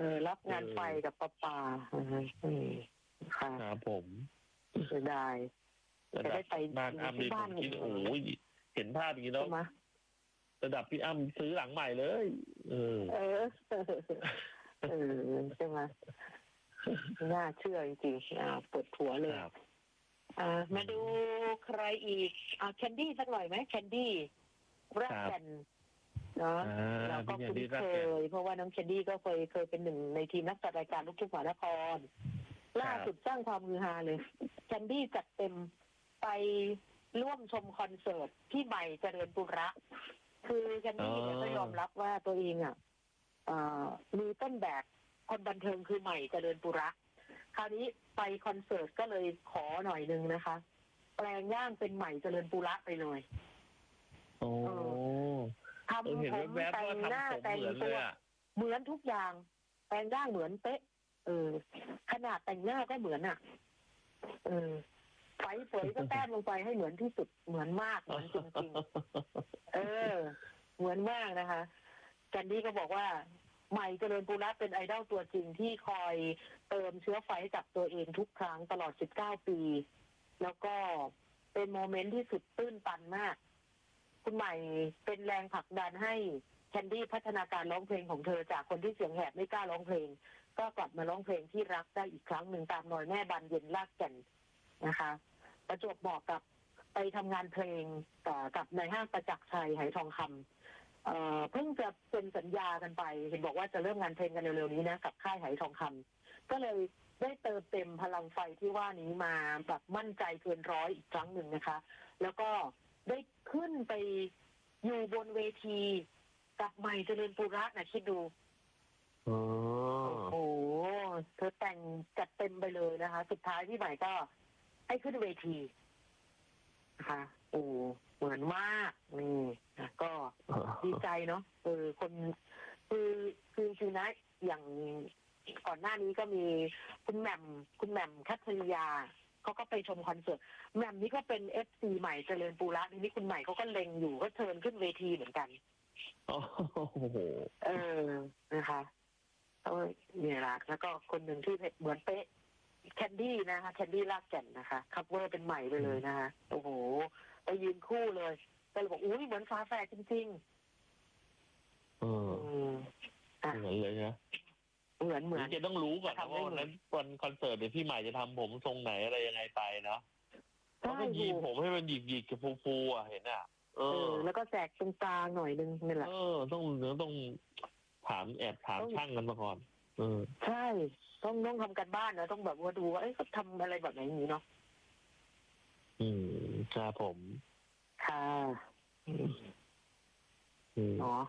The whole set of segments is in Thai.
รับงานไฟกับประปาค่ะครับผมเสียดายจะได้ไปบ้านอ้ำที่นี่ผบ้านมคิดโอ้ยเห็นภาพอย่างนี้แล้วระดับพี่อ้ำซื้อหลังใหม่เลยใช่ไหมน่าเชื่อจริงๆปวดหัวเลยมาดูใครอีกแคนดี้สักหน่อยไหมแคนดี้รักกันเนาะเราก็คุ้นเคยเพราะว่าน้องแคนดี้ก็เคยเป็นหนึ่งในทีมนักจัดรายการลูกทุ่งมหานครล่าสุดสร้างความฮือฮาเลยแคนดี้จัดเต็มไปร่วมชมคอนเสิร์ตที่ใหม่เจริญปุระคือแคนดี้เนี่ยก็ยอมรับว่าตัวเองมีต้นแบบคนบันเทิงคือใหม่เจริญปุระคราวนี้ไปคอนเสิร์ตก็เลยขอหน่อยนึงนะคะแปลงร่างเป็นใหม่เจริญปุระไปเลยทำผมแต่งหน้าแต่งตัวเหมือนทุกอย่างแปลงร่างเหมือนเป๊ะขนาดแต่งหน้าก็เหมือนไฟเฟยก็แต้มลงไปให้เหมือนที่สุดเหมือนมากเหมือนจริงๆเหมือนมากนะคะแคนดี้ก็บอกว่าใหม่เจริญปุระเป็นไอดอลตัวจริงที่คอยเติมเชื้อไฟกับตัวเองทุกครั้งตลอด19 ปีแล้วก็เป็นโมเมนต์ที่สุดตื้นตันมากคุณใหม่เป็นแรงผลักดันให้แคนดี้พัฒนาการร้องเพลงของเธอจากคนที่เสียงแหบไม่กล้าร้องเพลงก็กลับมาร้องเพลงที่รักได้อีกครั้งหนึ่งตามรอยแม่บานเย็นลากแก่นนะคะประจวบบอกกับไปทำงานเพลงกับในห้างประจักษ์ชัยไหทองคำเพิ่งจะเซ็นสัญญากันไปเห็นบอกว่าจะเริ่มงานเพลงกันเร็วๆนี้นะกับค่ายไหทองคำก็เลยได้เติมเต็มพลังไฟที่ว่านี้มาแบบมั่นใจเกินร้อยอีกครั้งหนึ่งนะคะแล้วก็ได้ขึ้นไปอยู่บนเวทีกับใหม่เจริญปุระนะคิดดูโอ้โหเธอแต่งจัดเต็มไปเลยนะคะสุดท้ายพี่ใหม่ก็ให้ขึ้นเวทีนะคะโอ้เหมือนมากนี่นะก็ดีใจเนาะคนคือนะอย่างก่อนหน้านี้ก็มีคุณแหม่มคัทริยาเขาก็ไปชมคอนเสิร์ตแหม่มนี่ก็เป็น FC ใหม่เจริญปุระทีนี้คุณใหม่เขาก็เล็งอยู่ก็เชิญขึ้นเวทีเหมือนกันโอ้โหนะคะเนี่ยละแล้วก็คนหนึ่งที่เหมือนเป๊ะแคนดี้นะคะแคนดี้ลากแก่นนะคะคัฟเวอร์เป็นใหม่ไปเลยนะคะโอ้โหไปยืนคู่เลยก็เลยบอกอุ้ยเหมือนฟ้าแฝดจริงๆเหมือนเลยนะเหมือนจะต้องรู้ก่อนว่าวันนั้นวันคอนเสิร์ตเนี่ยพี่ใหม่จะทำผมทรงไหนอะไรยังไงไปเนาะเขาก็ยีผมให้มันหยิกกับฟูๆเห็นแล้วก็แจกตรงกลางหน่อยนึงนี่แหละต้องถามช่างกันมาก่อนใช่ต้องทำกันบ้านนะต้องแบบว่าดูว่าเขาทำอะไรแบบไหนอย่างนี้เนาะครับผมค่ะเนาะ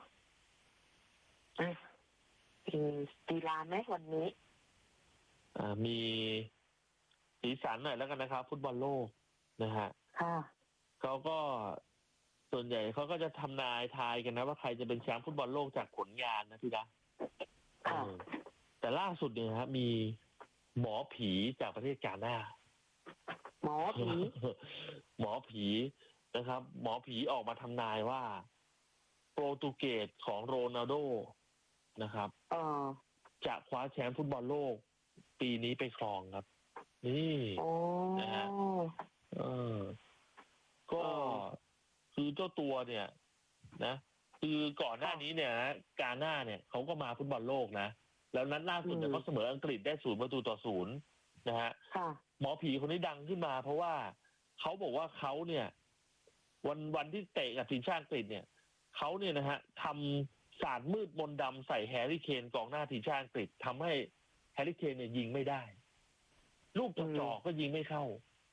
กีฬาไหมวันนี้มีสีสันหน่อยแล้วกันนะครับฟุตบอลโลกนะฮะค่ะเขาก็ส่วนใหญ่เขาก็จะทำนายทายกันนะว่าใครจะเป็นแชมป์ฟุตบอลโลกจากผลงานนะพี่นะแต่ล่าสุดเนี่ยฮะมีหมอผีจากประเทศกาน่าหมอผีนะครับหมอผีออกมาทำนายว่าโปรตุเกสของโรนัลโดนะครับจะคว้าแชมป์ฟุตบอลโลกปีนี้ไปครองครับนี่นะฮะก็คือเจ้าตัวเนี่ยนะคือก่อนหน้านี้เนี่ยกาน่าเนี่ยเขาก็มาฟุตบอลโลกนะแล้วนัดล่าสุดเนี่ยเขาเสมออังกฤษได้0-0นะฮะหมอผีคนนี้ดังขึ้นมาเพราะว่าเขาบอกว่าเขาเนี่ยวันที่เตะกับทีมชาติอังกฤษเนี่ยเขาเนี่ยนะฮะทำศาสตร์มืดมนต์ดำใส่แฮร์รี่เคนกองหน้าทีมชาติอังกฤษทำให้แฮร์รี่เคนเนี่ยยิงไม่ได้ลูกจ่อก็ยิงไม่เข้า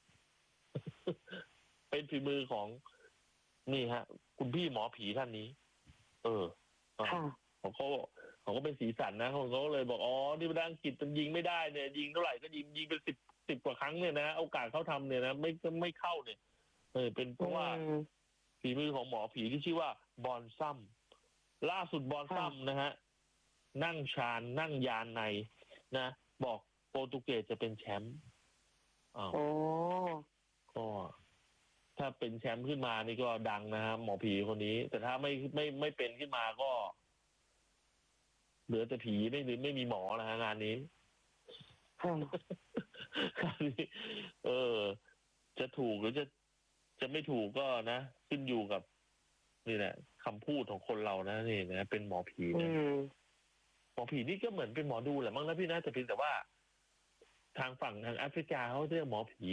เป็นฝีมือของนี่ฮะคุณพี่หมอผีท่านนี้เขาก็เป็นสีสันนะเขาก็เลยบอกนี่ประเทศอังกฤษมันยิงไม่ได้เนี่ยยิงเท่าไหร่ก็ยิงเป็นสิบกว่าครั้งเนี่ยนะโอกาสเขาทำเนี่ยนะไม่เข้าเนี่ยเป็นเพราะว่าฝีมือของหมอผีที่ชื่อว่าบอนซัมล่าสุดบอนซัมนะฮะนั่งชานนั่งยานในนะบอกโปรตุเกสจะเป็นแชมป์ก็ถ้าเป็นแชมป์ขึ้นมานี่ก็ดังนะฮะหมอผีคนนี้แต่ถ้าไม่เป็นขึ้นมาก็เหลือแต่ผีไม่มีหมอนะฮะงานนี้ค่ะงานนี้จะถูกหรือจะไม่ถูกก็นะ ขึ้นอยู่กับนี่แหละคำพูดของคนเรานะนี่นะเป็นหมอผีอืนะมหมอผีนี่ก็เหมือนเป็นหมอดูแหละมั้งนะพี่นะแต่เพียงแต่ว่า ทางฝั่งทางแอฟริกาเขาเรียกหมอผี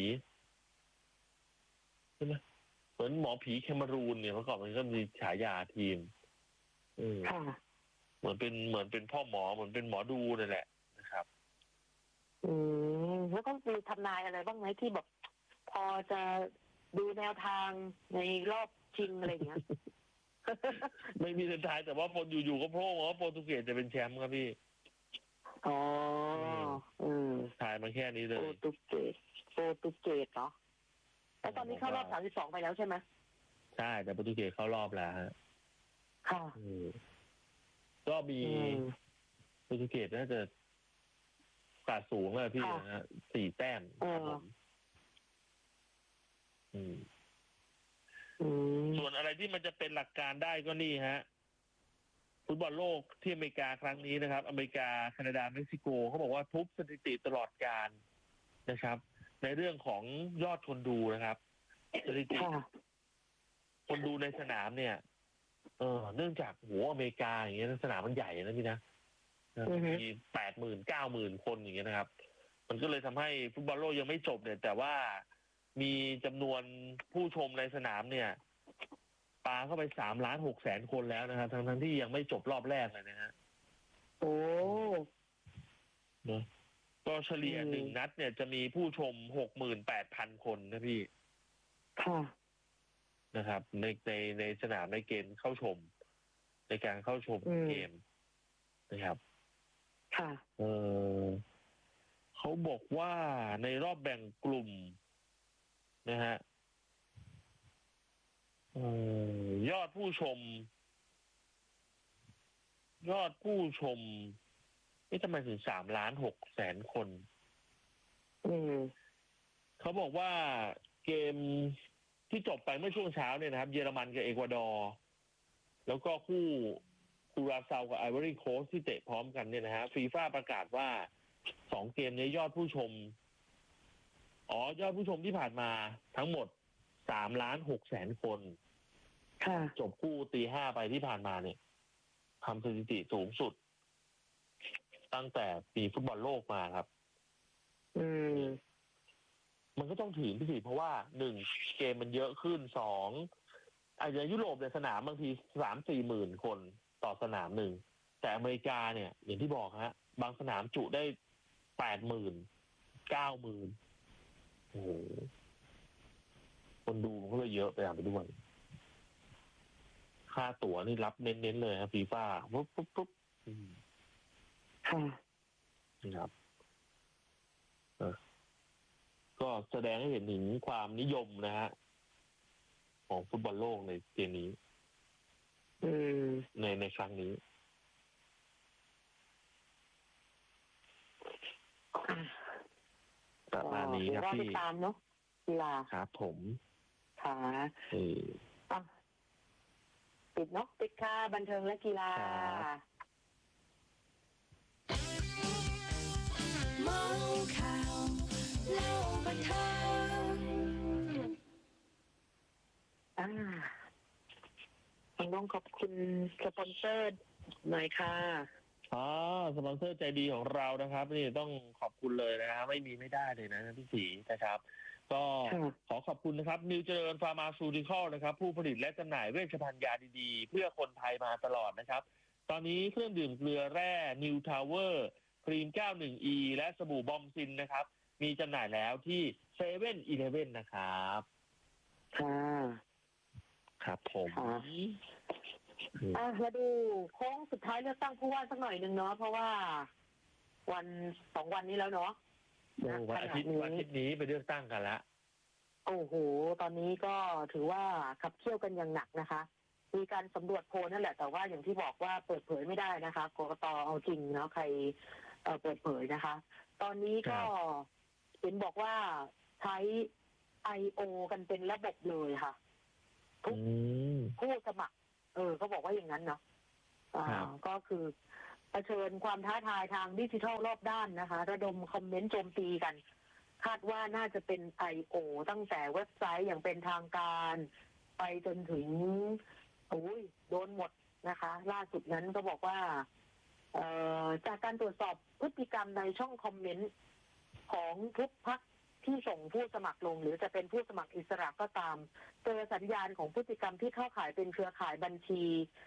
ใช่ไหมเหมือนหมอผีแคเมารูนเนี่ยเมื่อก่อนมันก็มีฉายาทีมค่ะเหมือนเป็นพ่อหมอเหมือนเป็นหมอดูนั่นแหละนะครับอืมแล้วก็มีทำนายอะไรบ้างไหมที่แบบพอจะดูแนวทางในรอบชิงอะไรอย่างเงี้ยไม่มีเส้นทายแต่ว่าอยู่ๆก็โผล่มาว่าโปรตุเกสจะเป็นแชมป์ครับพี่อ๋ออืมทายมาแค่นี้เลโปรยตุเกสเนาะแล้วตอนนี้เข้ารอบ32ไปแล้วใช่ไหมใช่แต่โปรตุเกสเข้ารอบแล้วฮะค่ะก็มีอืมโปรตุเกสน่าจะกาดสูงเลยพี่ค่ะนะฮะ4 แต้มครับผมอืมอืมส่วนอะไรที่มันจะเป็นหลักการได้ก็นี่ฮะฟุตบอลโลกที่อเมริกาครั้งนี้นะครับ อเมริกาแคนาดาเม็กซิโกเขาบอกว่าทุบสถิติตลอดการนะครับ ในเรื่องของยอดคนดูนะครับสถิติค่ะคนดูในสนามเนี่ย เนื่องจากโหอเมริกาอย่างเงี้ยสนามมันใหญ่นะพี่นะอือฮึมี80,000-90,000 คนอย่างเงี้ยนะครับ มันก็เลยทำให้ฟุตบอลโลกยังไม่จบเนี่ย แต่ว่ามีจำนวนผู้ชมในสนามเนี่ยปาเข้าไป3,600,000 คนแล้วนะครับทั้งที่ยังไม่จบรอบแรกเลยนะฮะโอ้เนอะก็เฉลี่ยอืมหนึ่งนัดเนี่ยจะมีผู้ชม68,000 คนนะพี่ค่ะนะครับ ในสนามในเกณฑ์เข้าชม ในการเข้าชมเกมนะครับค่ะเขาบอกว่าในรอบแบ่งกลุ่มนะฮะยอดผู้ชมทำไมถึง3,600,000 คนอืมเขาบอกว่าเกมที่จบไปเมื่อช่วงเช้าเนี่ยนะครับ เยอรมันกับเอกวาดอร์แล้วก็คู่คูราซาวกับไอวอรี่โคสต์ที่เตะพร้อมกันเนี่ยนะฮะฟีฟ่าประกาศว่า2 เกมนี้ยอดผู้ชมที่ผ่านมาทั้งหมด3,600,000 คนค่ะจบคู่ตี 5ไปที่ผ่านมาเนี่ยทำสถิติสูงสุด ตั้งแต่ปีฟุตบอลโลกมาครับอืมมันก็ต้องถึงพี่สิเพราะว่า1เกมมันเยอะขึ้น2อาจจะยุโรปในสนามบางที3-4 หมื่นคนต่อสนามหนึ่งแต่อเมริกาเนี่ยอย่างที่บอกฮะบางสนามจุได้80,000 90,000โอ้โหคนดูมันก็เลยเยอะไปด้วยค่าตั๋วนี่รับเน้นๆเลยครับฟีฟ่าปุ๊บค่ะนะครับก็แสดงให้เห็นถึงความนิยมนะฮะของฟุตบอลโลกในเกมนี้อืมในครั้งนี้ ประมาณนี้ครับเดี๋ยวรอติพี่ดตามเนาะกีฬาครับผมค่ะ อ่ะปิดเนาะปิดค่ะบันเทิงและกีฬาครับเมาข่าวเล่าบันเทิงต้องขอบคุณสปอนเซอร์หน่อยค่ะสปอนเซอร์ใจดีของเรานะครับ นี่ต้องขอบคุณเลยนะฮะไม่ได้เลยนะพี่ศรีนะครับ ก็ค่ะขอขอบคุณนะครับนิวเจริญฟาร์มาซูติคอลนะครับ ผู้ผลิตและจำหน่ายเวชภัณฑ์ยาดีๆ เพื่อคนไทยมาตลอดนะครับ ตอนนี้เครื่องดื่มเกลือแร่นิวทาวเวอร์ครีม 91E และสบู่บอมซินนะครับ มีจำหน่ายแล้วที่เซเว่นอีเลฟเว่นนะครับค่ะครับผมค่ะ มาดูโค้งสุดท้ายเลือกตั้งผู้ว่าสักหน่อยหนึ่งเนาะเพราะว่า2 วันนี้แล้วเนาะวันอาทิตย์นี้ไปเลือกตั้งกันละโอ้โห ตอนนี้ก็ถือว่าขับเคี่ยวกันอย่างหนักนะคะ มีการสำรวจโพลนั่นแหละแต่ว่าอย่างที่บอกว่าเปิดเผยไม่ได้นะคะกกตเอาจริงเนาะใครเปิดเผยนะคะ ตอนนี้ก็เห็นบอกว่าใช้ I.O. กันเป็นระบบเลยค่ะ ทุกผู้สมัครเขาบอกว่าอย่างนั้นเนาะก็คือเผชิญความท้าทายทางดิจิทัลรอบด้านนะคะระดมคอมเมนต์โจมตีกัน คาดว่าน่าจะเป็น I.O. ตั้งแต่เว็บไซต์อย่างเป็นทางการ ไปจนถึงโดนหมดนะคะ ล่าสุดนั้นก็บอกว่าจากการตรวจสอบพฤติกรรมในช่องคอมเมนต์ของทุกพรรคที่ส่งผู้สมัครลง หรือจะเป็นผู้สมัครอิสระก็ตามเจอสัญญาณของพฤติกรรมที่เข้าข่ายเป็นเครือข่ายบัญชี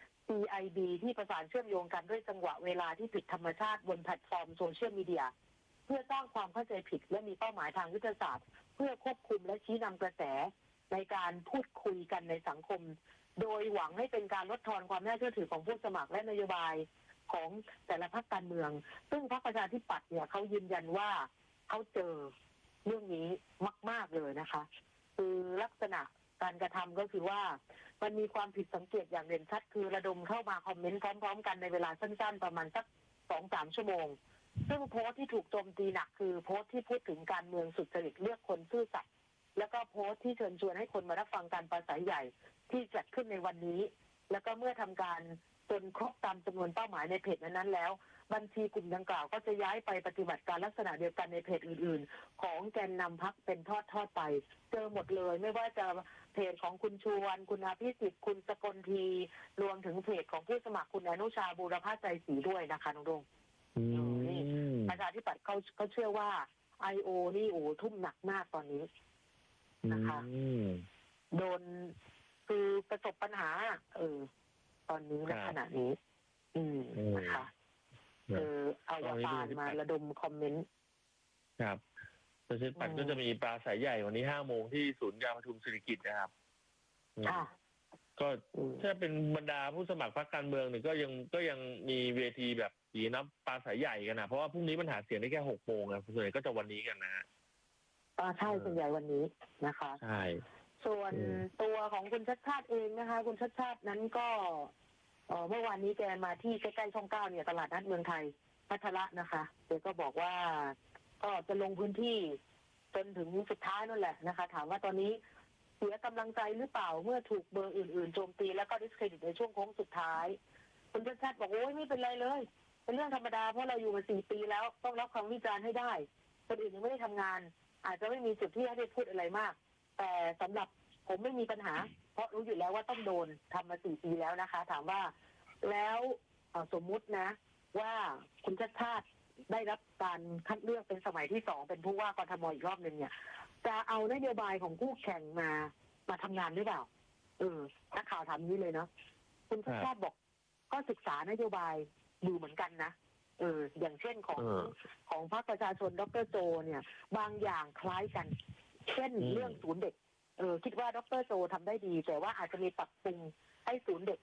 CID ที่ประสานเชื่อมโยงกันด้วยจังหวะเวลาที่ผิดธรรมชาติบนแพลตฟอร์มโซเชียลมีเดียเพื่อสร้างความเข้าใจผิดและมีเป้าหมายทางยุทธศาสตร์เพื่อควบคุมและชี้นำกระแสในการพูดคุยกันในสังคมโดยหวังให้เป็นการลดทอนความน่าเชื่อถือของผู้สมัครและนโยบายของแต่ละพรรคการเมืองซึ่งพรรคประชาธิปัตย์เนี่ยเขายืนยันว่าเขาเจอเรื่องนี้มากๆเลยนะคะคือลักษณะการกระทำก็คือว่ามันมีความผิดสังเกตอย่างเด่นชัดคือระดมเข้ามาคอมเมนต์พร้อมๆกันในเวลาสั้นๆประมาณสัก 2-3 ชั่วโมงซึ่งโพสต์ที่ถูกโจมตีหนักคือโพสต์ที่พูดถึงการเมืองสุจริตเลือกคนซื่อสัตย์แล้วก็โพสต์ที่เชิญชวนให้คนมารับฟังการปราศัยใหญ่ที่จัดขึ้นในวันนี้แล้วก็เมื่อทำการจนครบตามจำนวนเป้าหมายในเพจนั้นๆแล้วบัญชีกลุ่มดังกล่าวก็จะย้ายไปปฏิบัติการลักษณะเดียวกันในเพจอื่นๆของแกนนำพรรคเป็นทอดๆไปเจอหมดเลยไม่ว่าจะเพจของคุณชวนคุณอภิสิทธิ์คุณสกลทีรวมถึงเพจของผู้สมัครคุณอนุชาบูรพาใจศรีด้วยนะคะน้องดงนี่ประชาธิปัตย์เขาเชื่อว่า I.O. นี่ทุ่มหนักมากตอนนี้นะคะโดนคือประสบปัญหาตอนนี้ในขณะนี้นะคะเอาวตารมาระดมคอมเมนต์ครับประชาธิปัตย์ก็จะมีปราศัยใหญ่วันนี้5 โมงที่ศูนย์การประชุมเศรษฐกิจนะครับก็ถ้าเป็นบรรดาผู้สมัครพรรคการเมืองเนี่ยก็ยังมีเวทีแบบสีนับปราศัยใหญ่กันนะเพราะว่าพรุ่งนี้มันหาเสียงได้แค่6 โมงนะส่วนใหญ่ก็จะวันนี้กันนะฮะใช่ส่วนใหญ่วันนี้นะคะใช่ส่วนตัวของคุณชัชชาติเองนะคะคุณชัชชาตินั้นก็เมื่อวานนี้แกมาที่ใกล้ๆช่อง 9เนี่ยตลาดนัดเมืองไทยพัทละนะคะแกก็บอกว่าก็จะลงพื้นที่จนถึงสุดท้ายนั่นแหละนะคะถามว่าตอนนี้เสียกำลังใจหรือเปล่าเมื่อถูกเบอร์อื่นๆโจมตีแล้วก็ดิสเครดิตในช่วงโค้งสุดท้ายคุณชัชชาติบอกโอ้ยไม่เป็นไรเลยเป็นเรื่องธรรมดาเพราะเราอยู่มา4 ปีแล้วต้องรับคำวิจารณ์ให้ได้คนอื่นยังไม่ได้ทำงานอาจจะไม่มีจุดที่ให้ได้พูดอะไรมากแต่สำหรับผมไม่มีปัญหาเพราะรู้อยู่แล้วว่าต้องโดนทำมา4 ปีแล้วนะคะถามว่าแล้วสมมุตินะว่าคุณชัชชาติได้รับการคัดเลือกเป็นสมัยที่2เป็นผู้ว่ากทมอีกรอบนึงเนี่ยจะเอานโยบายของคู่แข่งมาทำงานหรือเปล่านักข่าวถามนี้เลยเนาะคุณชัชชาติบอกก็ศึกษานโยบายอยู่เหมือนกันนะอย่างเช่นของพรรคประชาชนดร.โจเนี่ยบางอย่างคล้ายกันเช่นเรื่องศูนย์เด็กคิดว่าดร.โจทำได้ดีแต่ว่าอาจจะมีปรับปรุงให้ศูนย์เด็ก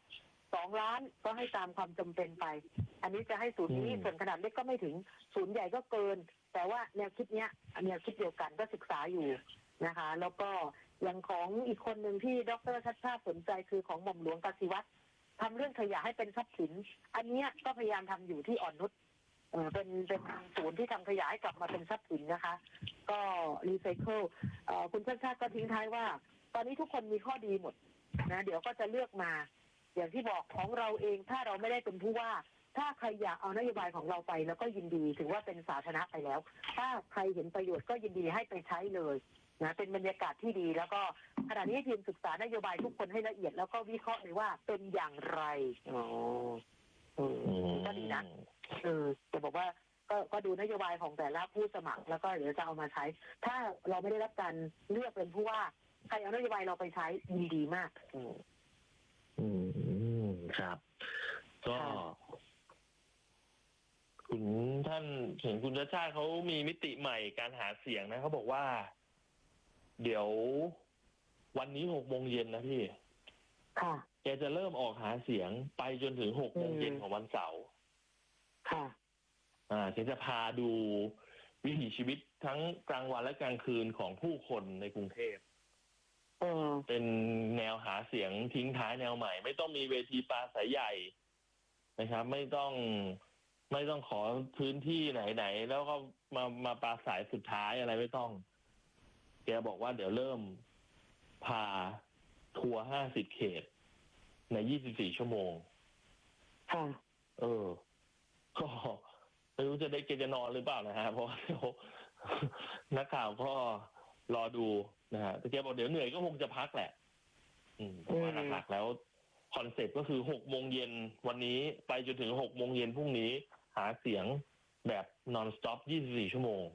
2 ล้านก็ให้ตามความจำเป็นไปอันนี้จะให้ศูนย์นี้ส่วนขนาดเล็กก็ไม่ถึงศูนย์ใหญ่ก็เกินแต่ว่าแนวคิดเนี้ยแนวคิดเดียวกันก็ศึกษาอยู่นะคะแล้วก็อย่างของอีกคนหนึ่งที่ดร.ชัชชาติสนใจคือของหม่อมหลวงกสิวัตรทำเรื่องขยะให้เป็นทรัพย์สินอันนี้ก็พยายามทำอยู่ที่อ่อนนุชเป็นศูนย์ที่ทำขยะให้กลับมาเป็นทรัพย์สินนะคะก็รีไซเคิลคุณชัชชาติก็ทิ้งท้ายว่าตอนนี้ทุกคนมีข้อดีหมดนะเดี๋ยวก็จะเลือกมาอย่างที่บอกของเราเองถ้าเราไม่ได้เป็นผู้ว่าถ้าใครอยากเอานโยบายของเราไปแล้วก็ยินดีถือว่าเป็นสาธารณะไปแล้วถ้าใครเห็นประโยชน์ก็ยินดีให้ไปใช้เลยนะเป็นบรรยากาศที่ดีแล้วก็ขณะนี้ทีมศึกษานโยบายทุกคนให้ละเอียดแล้วก็วิเคราะห์เลยว่าเป็นอย่างไรก็ดีนะจะบอกว่าก็ดูนโยบายของแต่ละผู้สมัครแล้วก็เดี๋ยวจะเอามาใช้ถ้าเราไม่ได้รับการเลือกเป็นผู้ว่าใครเอานโยบายเราไปใช้ยินดีมากครับก็คุณท่านเห็นคุณชัชชาติเขามีมิติใหม่การหาเสียงนะเขาบอกว่าเดี๋ยววันนี้6 โมงเย็นนะพี่แกจะเริ่มออกหาเสียงไปจนถึง6 โมงเย็นของวันเสาร์แกจะพาดูวิถีชีวิตทั้งกลางวันและกลางคืนของผู้คนในกรุงเทพเป็นแนวหาเสียงทิ้งท้ายแนวใหม่ไม่ต้องมีเวทีปราศัยใหญ่นะครับไม่ต้องขอพื้นที่ไหนแล้วก็มาปราศัยสุดท้ายอะไรไม่ต้องแกบอกว่าเดี๋ยวเริ่มพาทัวร์50 เขตใน24 ชั่วโมงก็ไม่รู้จะได้เกณฑ์จะนอนหรือเปล่านะฮะเพราะว่าเดี๋ยว นักข่าวก็รอดูนะฮะแต่แกบอกเดี๋ยวเหนื่อยก็คงจะพักแหละเพราะว่าหลักๆแล้วคอนเซ็ปต์ก็คือ6 โมงเย็นวันนี้ไปจนถึง6 โมงเย็นพรุ่งนี้หาเสียงแบบนอนสต็อป24 ชั่วโมง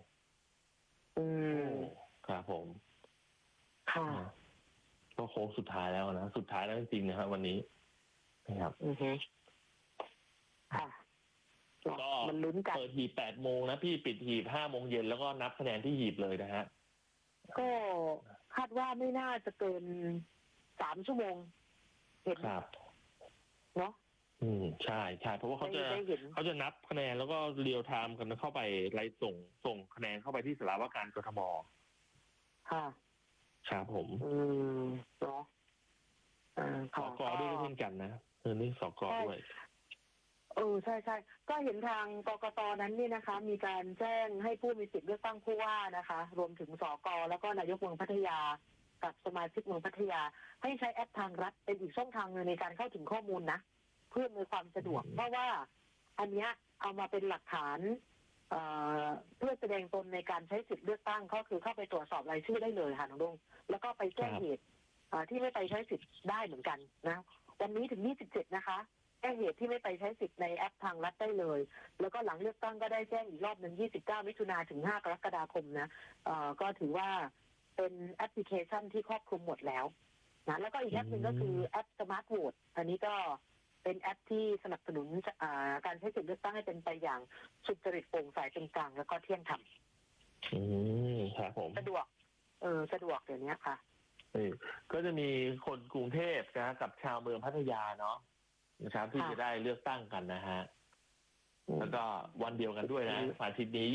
ครับผมค่ะก็โค้งสุดท้ายแล้วนะสุดท้ายแล้วจริงๆนะครับวันนี้นะครับค่ะก็มันลุ้นกันเปิดหีบ8 โมงนะพี่ปิดหีบ5 โมงเย็นแล้วก็นับคะแนนที่หีบเลยนะฮะก็คาดว่าไม่น่าจะเกิน3 ชั่วโมงเห็นครับเนาะใช่ใช่เพราะว่าเขาจะได้เห็นนับคะแนนแล้วก็เรียลไทม์กันเข้าไปไล่ส่งคะแนนเข้าไปที่สำนักว่าการกทมค่ะครับผมเนาะสกด้วยก็เช่นกันนะนี่สกด้วยใช่ใช่ก็เห็นทางกกตนั้นนี่นะคะ มีการแจ้งให้ผู้มีสิทธิ์เลือกตั้งผู้ว่านะคะ รวมถึงสกแล้วก็นายกเมืองพัทยากับสมาชิกเมืองพัทยา ให้ใช้แอปทางรัฐเป็นอีกช่องทางหนึ่งในการเข้าถึงข้อมูลนะเพื่อมีความสะดวกเพราะว่าอันเนี้ยเอามาเป็นหลักฐานเพื่อแสดงตนในการใช้สิทธิ์เลือกตั้งก็คือเข้าไปตรวจสอบรายชื่อได้เลยค่ะน้องดงแล้วก็ไปแจ้งเหตุที่ไม่ไปใช้สิทธิ์ได้เหมือนกันนะวันนี้ถึง27นะคะแจ้งเหตุที่ไม่ไปใช้สิทธิ์ในแอปทางรัฐได้เลยแล้วก็หลังเลือกตั้งก็ได้แจ้งอีกรอบหนึ่ง29 มิถุนายนถึง5 กรกฎาคมนะก็ถือว่าเป็นแอปพลิเคชันที่ครอบคลุมหมดแล้วนะแล้วก็อีกแอปหนึ่งก็คือแอป Smart Vote อันนี้ก็เป็นแอปที่สนับสนุนการใช้สิทธิเลือกตั้งให้เป็นไปอย่างสุจริตโปร่งใสเป็นกลางแล้วก็เที่ยงธรรมครับผมสะดวกสะดวกเดี๋ยวนี้ค่ะก็จะมีคนกรุงเทพนะกับชาวเมืองพัทยาเนาะนะครับที่จะได้เลือกตั้งกันนะฮะแล้วก็วันเดียวกันด้วยนะวันอาทิตย์นี้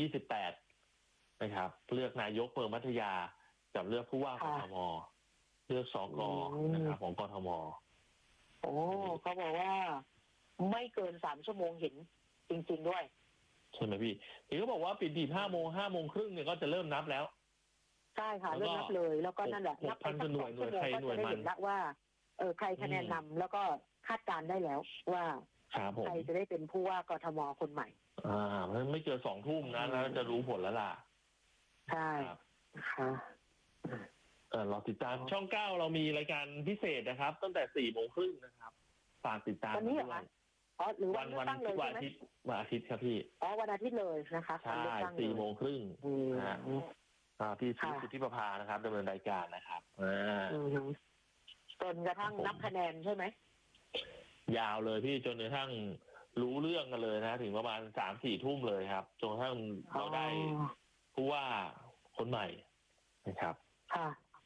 28นะครับเลือกนายกเมืองพัทยากับเลือกผู้ว่ากทมเลือกสกนะครับของกทมเขาบอกว่าไม่เกิน3 ชั่วโมงเห็นจริงๆด้วยใช่ไหมพี่เห็นเขาบอกว่าปิดหีบ5 โมง5 โมงครึ่งเนี่ยก็จะเริ่มนับแล้วใช่ค่ะเริ่มนับเลยแล้วก็นั่นแหละนับไปสัก2 ชั่วโมงก็จะได้เห็นแล้วว่าใครคะแนนนำแล้วก็คาดการได้แล้วว่าใครจะได้เป็นผู้ว่ากทมคนใหม่ไม่เกิน2 ทุ่มนะแล้วจะรู้ผลแล้วล่ะใช่ค่ะเราติดตามช่อง9เรามีรายการพิเศษนะครับตั้งแต่4 โมงครึ่งนะครับฝากติดตามวันนี้เหรอหรือวันตั้งเลยใช่ไหมวันอาทิตย์ครับพี่วันอาทิตย์เลยนะคะใช่4 โมงครึ่งพี่สุทธิประภานะครับดำเนินรายการนะครับจนกระทั่งนับคะแนนใช่ไหมยาวเลยพี่จนกระทั่งรู้เรื่องกันเลยนะถึงประมาณ3-4 ทุ่มเลยครับจนกระทั่งเราได้ผู้ว่าคนใหม่นะครับค่ะ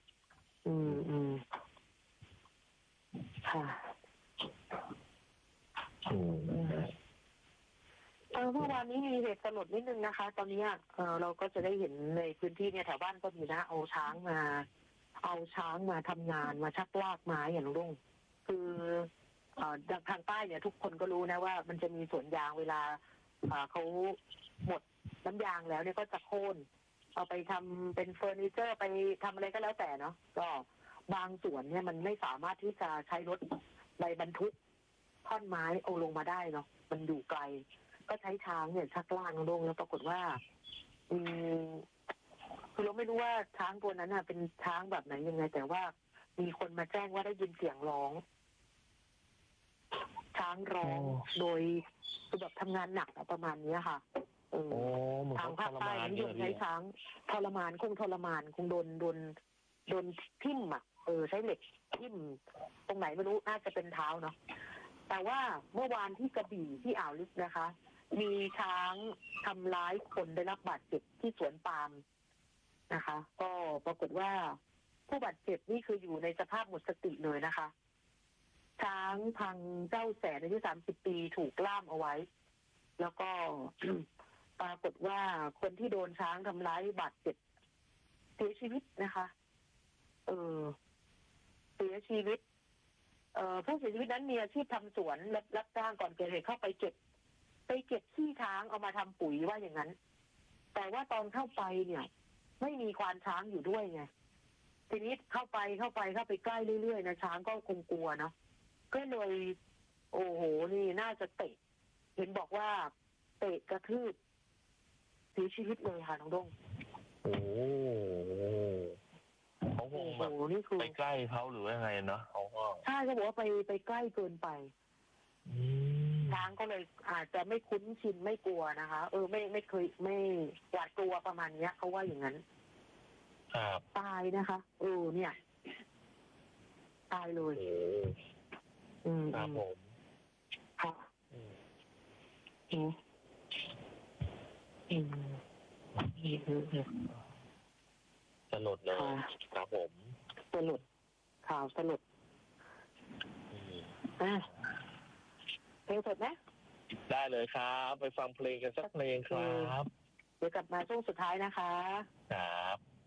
ค่ะเมื่อวานนี้มีเหตุสลดนิดนึงนะคะ ตอนนี้เราก็จะได้เห็นในพื้นที่เนี่ยแถวบ้านก็มีนะเอาช้างมาทำงานมาชักลากไม้อย่างรุ่งคือทางใต้เนี่ยทุกคนก็รู้นะว่ามันจะมีสวนยางเวลาเขาหมดน้ำยางแล้วเนี่ยก็จะโค่นเอาไปทำเป็นเฟอร์นิเจอร์ไปทำอะไรก็แล้วแต่เนาะก็บางส่วนเนี่ยมันไม่สามารถที่จะใช้รถไปบรรทุกท่อนไม้เอาลงมาได้เนาะมันอยู่ไกลก็ใช้ช้างเนี่ยชักลากลงแล้วปรากฏว่าคือเราไม่รู้ว่าช้างตัวนั้นเป็นช้างแบบไหนยังไงแต่ว่ามีคนมาแจ้งว่าได้ยินเสียงร้องช้างร้องโดยคือแบบทำงานหนักประมาณนี้ค่ะทางภาคใต้นิยมใช้ช้างทรมานคงโดนทิ่มใช้เหล็กทิ่มตรงไหนไม่รู้น่าจะเป็นเท้าเนาะแต่ว่าเมื่อวานที่กระบี่ที่อ่าวลึกนะคะ มีช้างทำร้ายคนได้รับบาดเจ็บที่สวนปาล์มนะคะ ก็ปรากฏว่าผู้บาดเจ็บนี่คืออยู่ในสภาพหมดสติเลยนะคะช้างพังเจ้าแสนอายุ30 ปีถูกล่ามเอาไว้แล้วก็ปรากฏว่าคนที่โดนช้างทำร้ายบาดเจ็บเสียชีวิตนะคะเสียชีวิตผู้เสียชีวิตนั้นมีอาชีพทำสวนรับจ้างก่อนเกิดเหตุเข้าไปเก็บขี้ช้างเอามาทำปุ๋ยว่าอย่างนั้นแต่ว่าตอนเข้าไปเนี่ยไม่มีควานช้างอยู่ด้วยไงทีนี้เข้าไปใกล้เรื่อยๆนะช้างก็คงกลัวเนาะก็เลยโอ้โหนี่น่าจะเตะเห็นบอกว่าเตะกระทืบเสียชีวิตเลยค่ะน้องด้งโอ้โหเขาคงแบบโอ้โหนี่คือไปใกล้เขาหรือว่าไงเนาะเขาก็ใช่เขาบอกว่าไปใกล้เกินไปอืมช้างก็เลยอาจจะไม่คุ้นชินไม่กลัวนะคะ ไม่เคยไม่หวาดกลัวประมาณเนี้ยเขาว่าอย่างนั้นครับตายนะคะเนี่ย ตายเลยโอ้อืมครับผมค่ะอืมอืมอืมอืมสลดเลยค่ะครับผมสลดข่าวสลดอืมอ่ะเพลงสดไหมได้เลยครับ ไปฟังเพลงกันสักเพลงครับเดี๋ยวกลับมาช่วงสุดท้ายนะคะครับ